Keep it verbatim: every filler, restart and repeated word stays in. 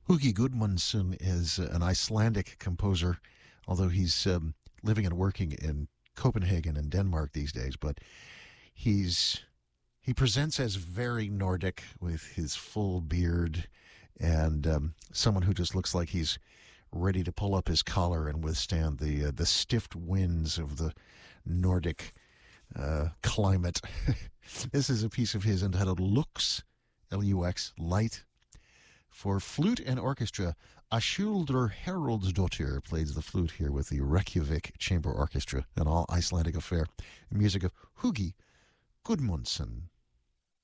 Hugi Gudmundsson is an Icelandic composer, although he's um, living and working in Copenhagen and Denmark these days. But he's he presents as very Nordic with his full beard and um, someone who just looks like he's ready to pull up his collar and withstand the uh, the stiff winds of the Nordic uh, climate. This is a piece of his entitled Lux, L U X, Light. For flute and orchestra, Ashuldur Haraldsdottir plays the flute here with the Reykjavik Chamber Orchestra, an all Icelandic affair. Music of Hugi Gudmundsson.